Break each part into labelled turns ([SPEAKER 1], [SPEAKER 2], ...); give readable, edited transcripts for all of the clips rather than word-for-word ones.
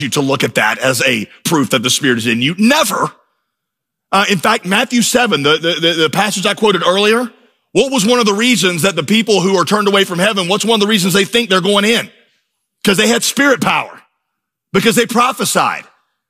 [SPEAKER 1] you to look at that as a proof that the Spirit is in you. Never. In fact, Matthew 7, the passage I quoted earlier, what was one of the reasons that the people who are turned away from heaven, what's one of the reasons they think they're going in? Because they had spirit power, because they prophesied.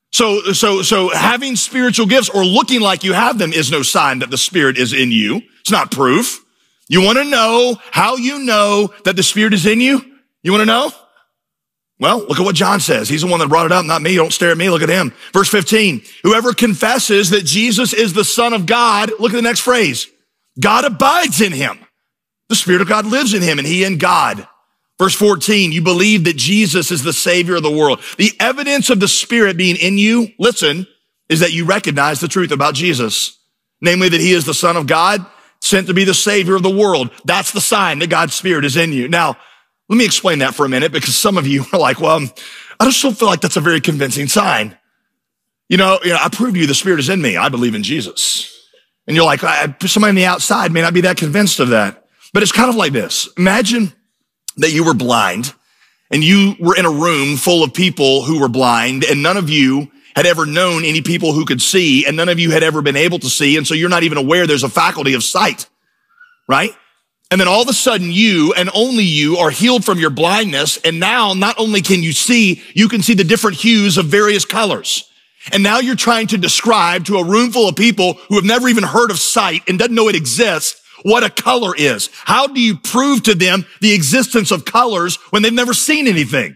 [SPEAKER 1] So having spiritual gifts or looking like you have them is no sign that the Spirit is in you. It's not proof. You want to know how you know that the Spirit is in you? You want to know? Well, look at what John says. He's the one that brought it up, not me. Don't stare at me. Look at him. Verse 15, whoever confesses that Jesus is the Son of God, look at the next phrase. God abides in him. The Spirit of God lives in him and he in God. Verse 14, you believe that Jesus is the Savior of the world. The evidence of the Spirit being in you, listen, is that you recognize the truth about Jesus. Namely that he is the Son of God, sent to be the Savior of the world. That's the sign that God's Spirit is in you. Now, let me explain that for a minute, because some of you are like, well, I just don't feel like that's a very convincing sign. You know, I prove to you the Spirit is in me. I believe in Jesus. And you're like, somebody on the outside may not be that convinced of that. But it's kind of like this. Imagine that you were blind and you were in a room full of people who were blind, and none of you had ever known any people who could see, and none of you had ever been able to see. And so you're not even aware there's a faculty of sight, right? And then all of a sudden you and only you are healed from your blindness. And now not only can you see the different hues of various colors. And now you're trying to describe to a room full of people who have never even heard of sight and doesn't know it exists what a color is. How do you prove to them the existence of colors when they've never seen anything?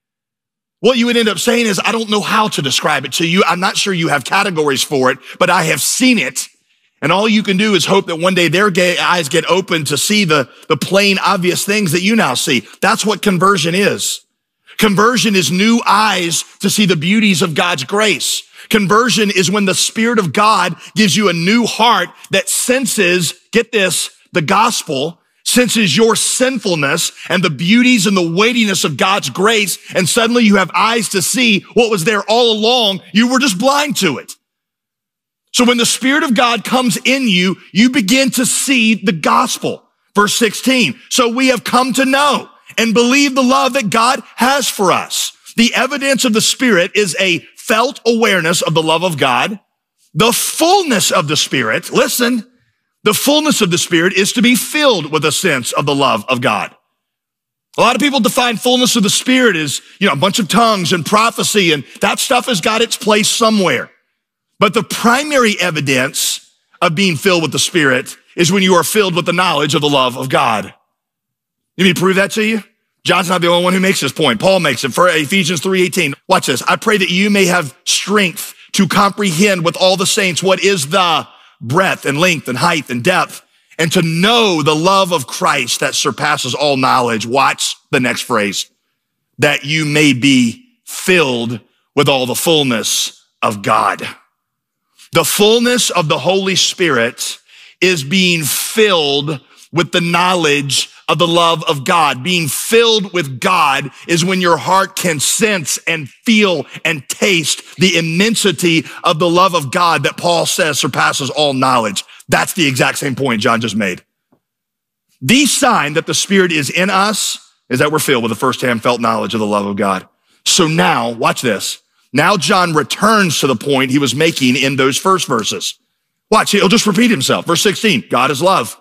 [SPEAKER 1] What you would end up saying is, I don't know how to describe it to you. I'm not sure you have categories for it, but I have seen it. And all you can do is hope that one day their eyes get open to see the plain, obvious things that you now see. That's what conversion is. Conversion is new eyes to see the beauties of God's grace. Conversion is when the Spirit of God gives you a new heart that senses, get this, the gospel, senses your sinfulness and the beauties and the weightiness of God's grace. And suddenly you have eyes to see what was there all along. You were just blind to it. So when the Spirit of God comes in you, you begin to see the gospel. Verse 16, so we have come to know and believe the love that God has for us. The evidence of the Spirit is a felt awareness of the love of God. The fullness of the Spirit, listen, the fullness of the Spirit is to be filled with a sense of the love of God. A lot of people define fullness of the Spirit as, a bunch of tongues and prophecy, and that stuff has got its place somewhere. But the primary evidence of being filled with the Spirit is when you are filled with the knowledge of the love of God. You need me to prove that to you? John's not the only one who makes this point. Paul makes it for Ephesians 3:18. Watch this. I pray that you may have strength to comprehend with all the saints what is the breadth and length and height and depth, and to know the love of Christ that surpasses all knowledge. Watch the next phrase. That you may be filled with all the fullness of God. The fullness of the Holy Spirit is being filled with the knowledge of the love of God. Being filled with God is when your heart can sense and feel and taste the immensity of the love of God that Paul says surpasses all knowledge. That's the exact same point John just made. The sign that the Spirit is in us is that we're filled with the firsthand felt knowledge of the love of God. So now, watch this. Now John returns to the point he was making in those first verses. Watch, he'll just repeat himself. Verse 16, God is love.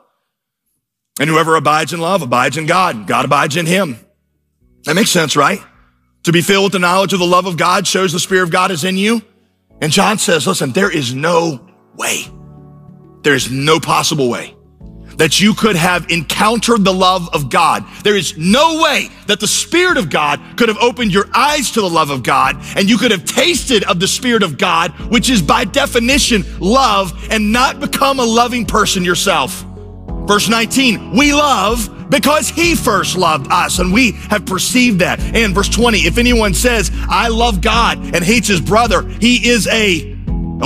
[SPEAKER 1] And whoever abides in love abides in God. God abides in him. That makes sense, right? To be filled with the knowledge of the love of God shows the Spirit of God is in you. And John says, listen, there is no way, there is no possible way that you could have encountered the love of God. There is no way that the Spirit of God could have opened your eyes to the love of God, and you could have tasted of the Spirit of God, which is by definition love, and not become a loving person yourself. Verse 19, we love because he first loved us, and we have perceived that. And verse 20, if anyone says, I love God and hates his brother, he is a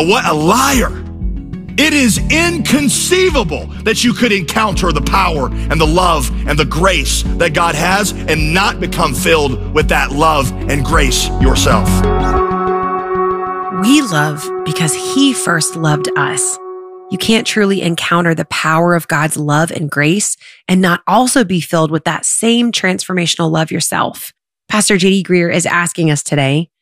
[SPEAKER 1] liar. It is inconceivable that you could encounter the power and the love and the grace that God has and not become filled with that love and grace yourself.
[SPEAKER 2] We love because he first loved us. You can't truly encounter the power of God's love and grace and not also be filled with that same transformational love yourself. Pastor J.D. Greear is asking us today,